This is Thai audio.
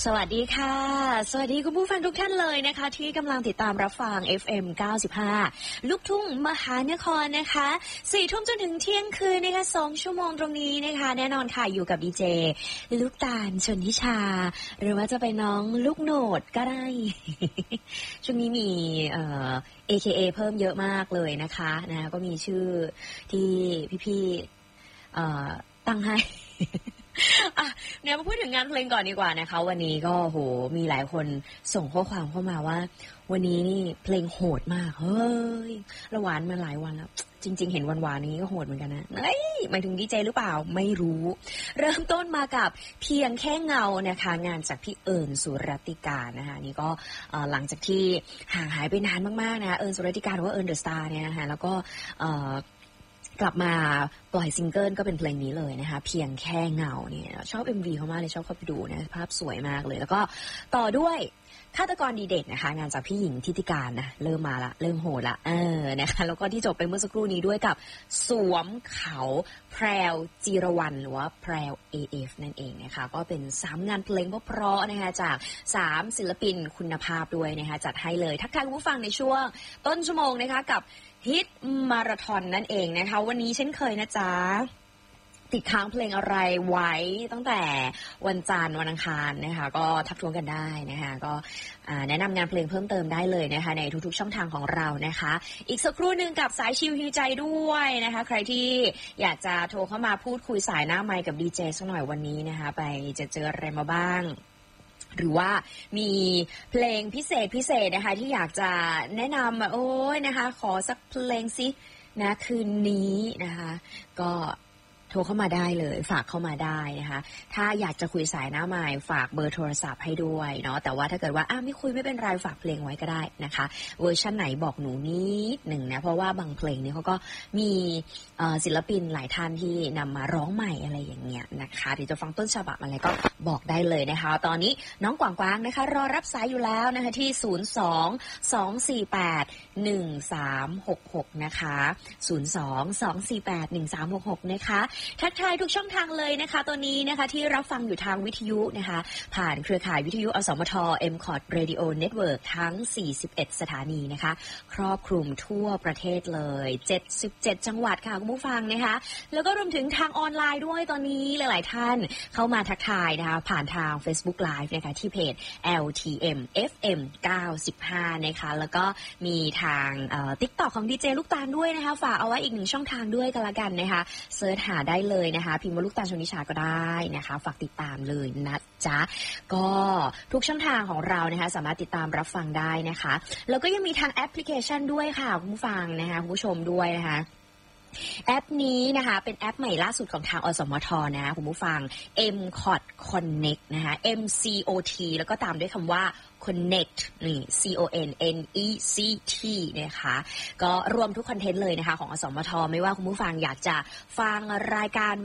สวัสดีค่ะสวัสดีคุณผู้ฟังทุกท่านเลยนะคะที่กำลังติดตามรับฟัง FM 95ลูกทุ่งมหานครนะคะ4 ทุ่มจนถึงเที่ยงคืนนะคะ2 ชั่วโมงตรงนี้นะคะแน่นอนค่ะอยู่กับดีเจลูกตาลชนทิชาหรือว่าจะเป็นน้องลูกโหนดก็ได้ ช่วงนี้มีAKA เพิ่มเยอะมากเลยนะคะก็มีชื่อที่พี่ๆตั้งให้ เนี่ยมาพูดถึงงานเพลงก่อนดีกว่านะคะวันนี้ก็โหมีหลายคนส่งข้อความเข้ามาว่าวันนี้นี่เพลงโหดมากเฮ้ยระหวานมาหลายวันแล้วจริงๆเห็นวันวานนี้ก็โหดเหมือนกันนะหมายถึงดีเจหรือเปล่าไม่รู้เริ่มต้นมากับเพียงแค่เงานะคะงานจากพี่เอิญสุรติการนะคะนี่ก็หลังจากที่ห่างหายไปนานมากๆนะเอิญสุรติการหรือว่าเอิญเดอะสตาร์เนี่ยนะคะแล้วก็กลับมาปล่อยซิงเกิลก็เป็นเพลงนี้เลยนะคะเพียงแค่เงาเนี่ยชอบ MV เขามากเลยชอบเข้าไปดูนะภาพสวยมากเลยแล้วก็ต่อด้วยฆาตกรดีเด่นนะคะงานจากพี่หญิงทิติการนะเริ่มมาละเริ่มโหดละนะคะแล้วก็ที่จบไปเมื่อสักครู่นี้ด้วยกับสวมเขาแพรวจีรวรรณหรือว่าแพรว AF นั่นเองนะคะก็เป็น3งานเพลงเพราะๆนะคะจาก3ศิลปินคุณภาพด้วยนะคะจัดให้เลยทักทายคุณผู้ฟังในช่วงต้นชั่วโมงนะคะกับฮิตมาราธอนนั่นเองนะคะวันนี้เช่นเคยนะจ๊ะติดค้างเพลงอะไรไว้ตั้งแต่วันจันทร์วันอังคารนะคะก็ทักท้วงกันได้นะคะก็แนะนำงานเพลงเพิ่มเติมได้เลยนะคะในทุกๆช่องทางของเรานะคะอีกสักครู่หนึ่งกับสายชิลฮิวใจด้วยนะคะใครที่อยากจะโทรเข้ามาพูดคุยสายหน้าไมค์กับดีเจสักหน่อยวันนี้นะคะไปจะเจออะไรมาบ้างหรือว่ามีเพลงพิเศษนะคะที่อยากจะแนะนำโอ้ยนะคะขอสักเพลงสินะคืนนี้นะคะก็โทรเข้ามาได้เลยฝากเข้ามาได้นะคะถ้าอยากจะคุยสายหน้าไมค์ฝากเบอร์โทรศัพท์ให้ด้วยเนาะแต่ว่าถ้าเกิดว่าไม่คุยไม่เป็นไรฝากเพลงไว้ก็ได้นะคะเวอร์ชันไหนบอกหนูนิดหนึ่งนะเพราะว่าบางเพลงนี้เขาก็มีศิลปินหลายท่านที่นำมาร้องใหม่อะไรอย่างเงี้ยนะคะเดี๋ยวจะฟังต้นฉบับอะไรก็บอกได้เลยนะคะตอนนี้น้องกวางๆนะคะรอรับสายอยู่แล้วนะคะที่02-248-1366นะคะ02-248-1366นะคะทักทายทุกช่องทางเลยนะคะตัวนี้นะคะที่รับฟังอยู่ทางวิทยุนะคะผ่านเครือข่ายวิทยุอสมท MCOT Radio Network ทั้ง41สถานีนะคะครอบคลุมทั่วประเทศเลย77จังหวัดค่ะคุณผู้ฟังนะคะแล้วก็รวมถึงทางออนไลน์ด้วยตอนนี้หลายๆท่านเข้ามาทักทายนะคะผ่านทาง Facebook Live นะคะที่เพจ LTM FM 95นะคะแล้วก็มีทางTikTok ของดีเจลูกตาลด้วยนะคะฝากเอาไว้อีก1ช่องทางด้วยกันละกันนะคะเสิร์ชหาได้เลยนะคะพิมพ์ว่าลูกตาลชนิชาก็ได้นะคะฝากติดตามเลยนะจ๊ะก็ทุกช่องทางของเรานะคะสามารถติดตามรับฟังได้นะคะแล้วก็ยังมีทางแอปพลิเคชันด้วยค่ะคุณผู้ฟังนะคะคุณผู้ชมด้วยนะคะแอปนี้นะคะเป็นแอปใหม่ล่าสุดของทางอสมทนะคุณผู้ฟัง MCOT Connect นะคะ MCOT แล้วก็ตามด้วยคำว่าConnect นี่ CONNECT นะคะก็รวมทุกคอนเทนต์เลยนะคะของอสมทไม่ว่าคุณผู้ฟังอยากจะฟังรายการ